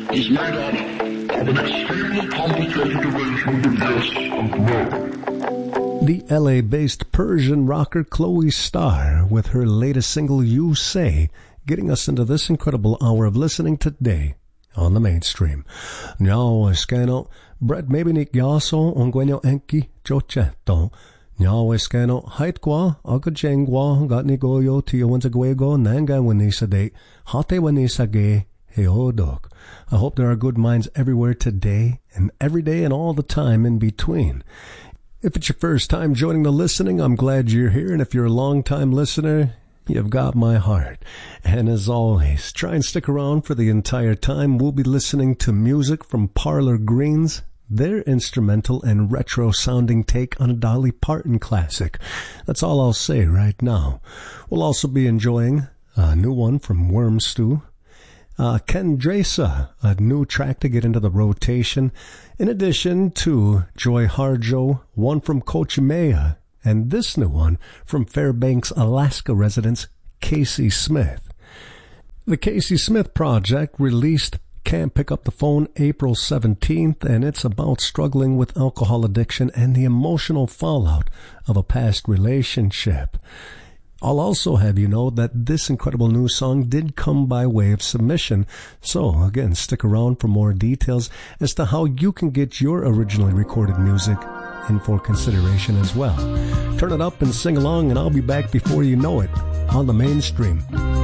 is made up of an extremely complicated arrangement of yes and no. The LA-based Persian rocker Chloe Starr with her latest single, You Say, getting us into this incredible hour of listening today on the mainstream. Nyawa skano, Brett Mabinik Yaso, Ongwenyo Enki, Jocheto. Nyawa skano, Haitkwa, Agajengwa, Gatnigoyo, Tiowanzaguego, Nanga Wanisade, Hate Wanisage, Heodok. I hope there are good minds everywhere today and every day and all the time in between. If it's your first time joining the listening, I'm glad you're here, and if you're a long-time listener, you've got my heart. And as always, try and stick around for the entire time. We'll be listening to music from Parlor Greens, their instrumental and retro-sounding take on a Dolly Parton classic. That's all I'll say right now. We'll also be enjoying a new one from Worm Stew, Ken Dresa, a new track to get into the rotation, in addition to Joy Harjo, one from Cochimea, and this new one from Fairbanks, Alaska residents Casey Smith. The Casey Smith Project released Can't Pick Up the Phone April 17th, and it's about struggling with alcohol addiction and the emotional fallout of a past relationship. I'll also have you know that this incredible new song did come by way of submission, so again, stick around for more details as to how you can get your originally recorded music in for consideration as well. Turn it up and sing along, and I'll be back before you know it on the mainstream.